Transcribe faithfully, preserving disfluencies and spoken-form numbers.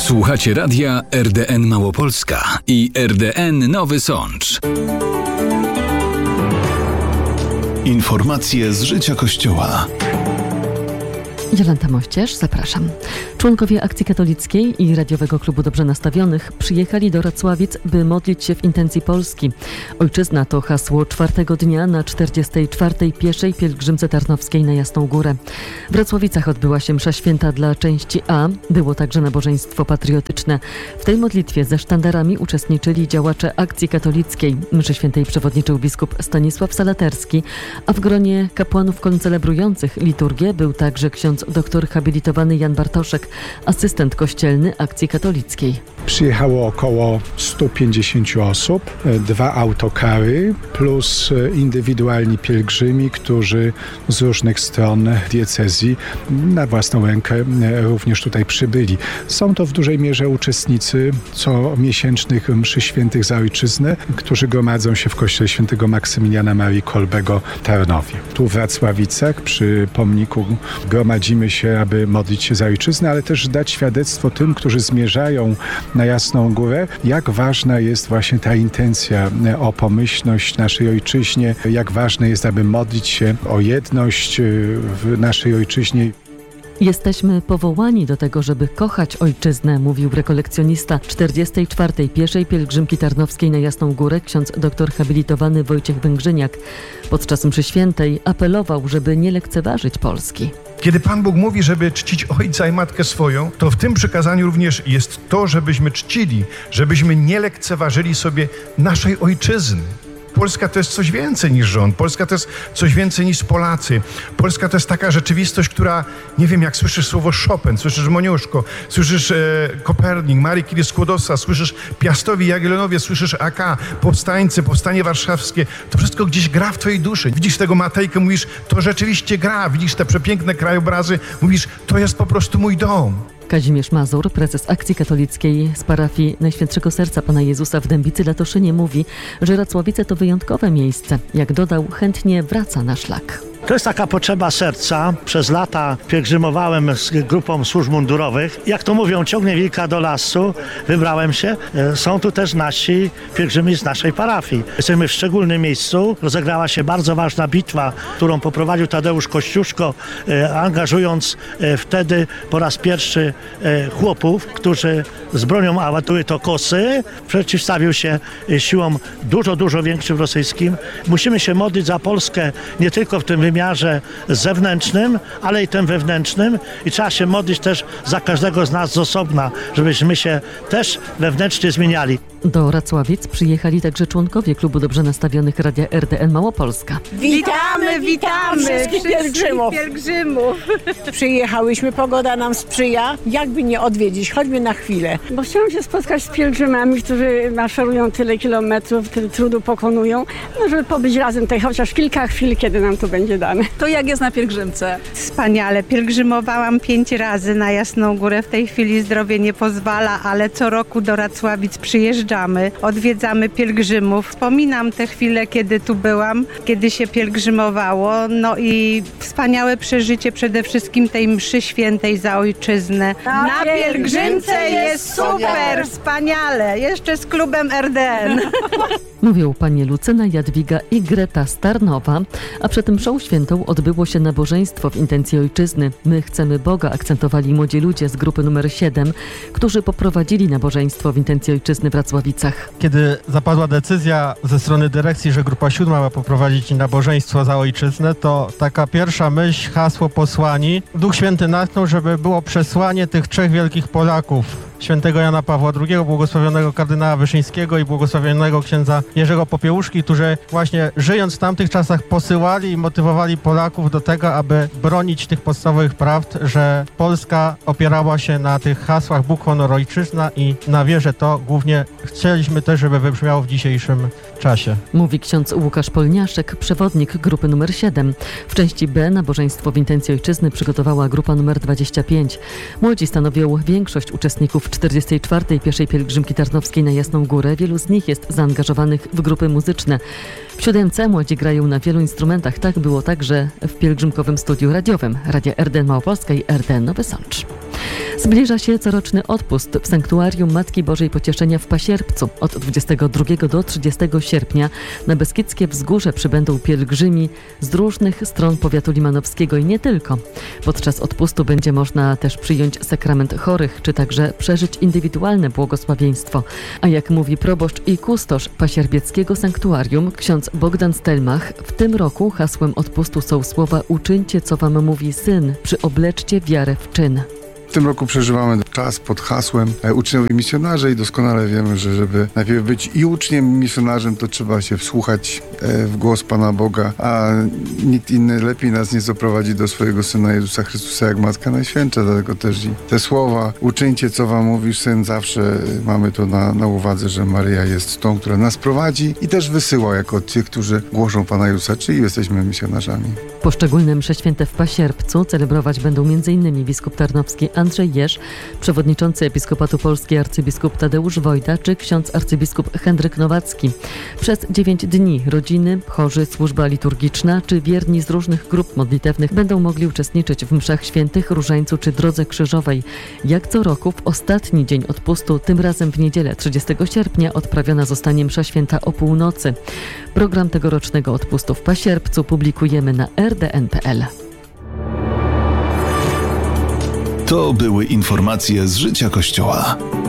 Słuchacie radia R D N Małopolska i R D N Nowy Sącz. Informacje z życia Kościoła. Jolanta Mościerz, zapraszam. Członkowie Akcji Katolickiej i Radiowego Klubu Dobrze Nastawionych przyjechali do Racławic, by modlić się w intencji Polski. Ojczyzna to hasło czwartego dnia na czterdziestej czwartej pieszej pielgrzymce tarnowskiej na Jasną Górę. W Racławicach odbyła się msza święta dla części A. Było także nabożeństwo patriotyczne. W tej modlitwie ze sztandarami uczestniczyli działacze Akcji Katolickiej. Mszy świętej przewodniczył biskup Stanisław Salaterski, a w gronie kapłanów koncelebrujących liturgię był także ksiądz doktor habilitowany Jan Bartoszek, asystent kościelny Akcji Katolickiej. Przyjechało około sto pięćdziesiąt osób, dwa autokary plus indywidualni pielgrzymi, którzy z różnych stron diecezji na własną rękę również tutaj przybyli. Są to w dużej mierze uczestnicy comiesięcznych mszy świętych za ojczyznę, którzy gromadzą się w kościele świętego Maksymiliana Marii Kolbego w Tarnowie. Tu w Racławicach przy pomniku gromadzimy się, aby modlić się za ojczyznę, ale też dać świadectwo tym, którzy zmierzają na Jasną Górę, jak ważna jest właśnie ta intencja o pomyślność naszej ojczyźnie, jak ważne jest, aby modlić się o jedność w naszej ojczyźnie. Jesteśmy powołani do tego, żeby kochać ojczyznę, mówił rekolekcjonista czterdziestej czwartej pieszej pielgrzymki tarnowskiej na Jasną Górę ksiądz doktor habilitowany Wojciech Węgrzyniak. Podczas mszy świętej apelował, żeby nie lekceważyć Polski. Kiedy Pan Bóg mówi, żeby czcić ojca i matkę swoją, to w tym przykazaniu również jest to, żebyśmy czcili, żebyśmy nie lekceważyli sobie naszej ojczyzny. Polska to jest coś więcej niż rząd. Polska to jest coś więcej niż Polacy. Polska to jest taka rzeczywistość, która, nie wiem, jak słyszysz słowo Chopin, słyszysz Moniuszko, słyszysz e, Kopernik, Marii Curie-Skłodowska, słyszysz Piastowi, Jagiellonowie, słyszysz A K, powstańcy, powstanie warszawskie. To wszystko gdzieś gra w twojej duszy. Widzisz tego Matejkę, mówisz, to rzeczywiście gra. Widzisz te przepiękne krajobrazy, mówisz, to jest po prostu mój dom. Kazimierz Mazur, prezes Akcji Katolickiej z parafii Najświętszego Serca Pana Jezusa w Dębicy Latoszynie mówi, że Racławice to wyjątkowe miejsce. Jak dodał, chętnie wraca na szlak. To jest taka potrzeba serca. Przez lata pielgrzymowałem z grupą służb mundurowych. Jak to mówią, ciągnie wilka do lasu. Wybrałem się. Są tu też nasi pielgrzymi z naszej parafii. Jesteśmy w szczególnym miejscu. Rozegrała się bardzo ważna bitwa, którą poprowadził Tadeusz Kościuszko, angażując wtedy po raz pierwszy chłopów, którzy z bronią, a były to kosy, przeciwstawił się siłom dużo, dużo większym rosyjskim. Musimy się modlić za Polskę nie tylko w tym wymiarze zewnętrznym, ale i tym wewnętrznym i trzeba się modlić też za każdego z nas z osobna, żebyśmy się też wewnętrznie zmieniali. Do Racławic przyjechali także członkowie Klubu Dobrze Nastawionych Radia R D N Małopolska. Witamy, witamy wszystkich pielgrzymów. pielgrzymów. Przyjechałyśmy, pogoda nam sprzyja. Jakby nie odwiedzić, choćby na chwilę. Bo chciałam się spotkać z pielgrzymami, którzy maszerują tyle kilometrów, tyle trudu pokonują, no żeby pobyć razem tutaj chociaż kilka chwil, kiedy nam to będzie dane. To jak jest na pielgrzymce? Wspaniale. Pielgrzymowałam pięć razy na Jasną Górę. W tej chwili zdrowie nie pozwala, ale co roku do Racławic przyjeżdżamy. Odwiedzamy pielgrzymów. Wspominam te chwile, kiedy tu byłam, kiedy się pielgrzymowało. No i wspaniałe przeżycie przede wszystkim tej mszy świętej za ojczyznę. Na, Na pielgrzymce jest super, wspaniale. Jeszcze z klubem R D N. Mówią panie Lucyna, Jadwiga i Greta z Tarnowa, a przed tym mszą świętą odbyło się nabożeństwo w intencji ojczyzny. My chcemy Boga, akcentowali młodzi ludzie z grupy numer siedem, którzy poprowadzili nabożeństwo w intencji ojczyzny w Racławicach. Kiedy zapadła decyzja ze strony dyrekcji, że grupa siódma ma poprowadzić nabożeństwo za ojczyznę, to taka pierwsza myśl, hasło, posłani. Duch Święty natchnął, żeby było przesłanie tych trzech wielkich Polaków. Świętego Jana Pawła drugiego, błogosławionego kardynała Wyszyńskiego i błogosławionego księdza Jerzego Popiełuszki, którzy właśnie żyjąc w tamtych czasach posyłali i motywowali Polaków do tego, aby bronić tych podstawowych prawd, że Polska opierała się na tych hasłach Bóg, honor, ojczyzna i na wierze to głównie chcieliśmy też, żeby wybrzmiało w dzisiejszym czasie. Mówi ksiądz Łukasz Polniaszek, przewodnik grupy numer siedem. W części B nabożeństwo w intencji ojczyzny przygotowała grupa numer dwadzieścia pięć. Młodzi stanowią większość uczestników czterdziestej czwartej pieszej pielgrzymki tarnowskiej na Jasną Górę. Wielu z nich jest zaangażowanych w grupy muzyczne. W siódemce młodzi grają na wielu instrumentach. Tak było także w pielgrzymkowym studiu radiowym Radia R D N Małopolska i R D N Nowy Sącz. Zbliża się coroczny odpust w Sanktuarium Matki Bożej Pocieszenia w Pasierbcu. Od dwudziestego drugiego do trzydziestego sierpnia na Beskidzkie Wzgórze przybędą pielgrzymi z różnych stron powiatu limanowskiego i nie tylko. Podczas odpustu będzie można też przyjąć sakrament chorych, czy także przeżyć indywidualne błogosławieństwo. A jak mówi proboszcz i kustosz pasierbieckiego sanktuarium, ksiądz Bogdan Stelmach, w tym roku hasłem odpustu są słowa: uczyńcie, co wam mówi Syn, przyobleczcie wiarę w czyn. W tym roku przeżywamy czas pod hasłem uczniowie misjonarze i doskonale wiemy, że żeby najpierw być i uczniem, i misjonarzem, to trzeba się wsłuchać w głos Pana Boga, a nikt inny lepiej nas nie zaprowadzi do swojego Syna Jezusa Chrystusa jak Matka Najświętsza. Dlatego też i te słowa uczyńcie, co wam mówi Syn, zawsze mamy to na, na uwadze, że Maryja jest tą, która nas prowadzi i też wysyła jako tych, którzy głoszą Pana Jezusa, czyli jesteśmy misjonarzami. Poszczególne msze święte w Pasierbcu celebrować będą m.in. biskup tarnowski Andrzej Jerz, przewodniczący Episkopatu Polski arcybiskup Tadeusz Wojda czy ksiądz arcybiskup Henryk Nowacki. Przez dziewięć dni rodziny, chorzy, służba liturgiczna czy wierni z różnych grup modlitewnych będą mogli uczestniczyć w mszach świętych, różańcu czy drodze krzyżowej. Jak co roku w ostatni dzień odpustu, tym razem w niedzielę trzydziestego sierpnia odprawiona zostanie msza święta o północy. Program tegorocznego odpustu w Pasierbcu publikujemy na r d n kropka p l. To były informacje z życia Kościoła.